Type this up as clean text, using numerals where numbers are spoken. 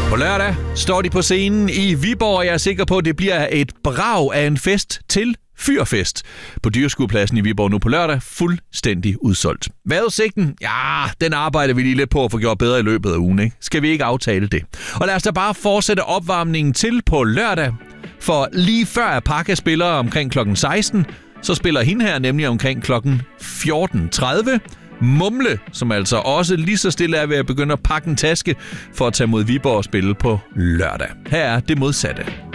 På lørdag står de på scenen i Viborg, og jeg er sikker på, at det bliver et brag af en fest til fyrfest på Dyreskuepladsen i Viborg nu på lørdag. Fuldstændig udsolgt. Vejrudsigten? Ja, den arbejder vi lige lidt på at få gjort bedre i løbet af ugen, ikke? Skal vi ikke aftale det? Og lad os da bare fortsætte opvarmningen til på lørdag. For lige før Apaka spiller omkring klokken 16, så spiller hende her nemlig omkring klokken 14.30. Mumle, som altså også lige så stille er ved at begynde at pakke en taske for at tage mod Viborg og spille på lørdag. Her er det modsatte.